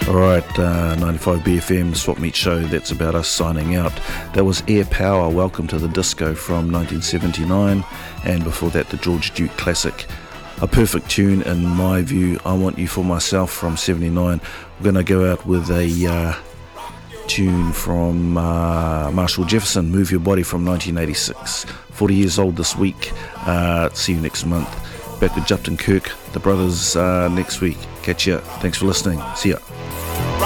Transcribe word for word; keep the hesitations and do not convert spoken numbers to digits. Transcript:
Alright, uh, ninety-five B F M Swap Meet Show, that's about us signing out. That was Air Power, Welcome to the Disco from nineteen seventy-nine, and before that the George Duke classic. A perfect tune in my view, I Want You For Myself from seventy-nine. We're going to go out with a uh, tune from uh, Marshall Jefferson, Move Your Body from nineteen eighty-six. forty years old this week. Uh, see you next month. Back with Jupton Kirk, the brothers uh, next week. Catch ya. Thanks for listening. See ya.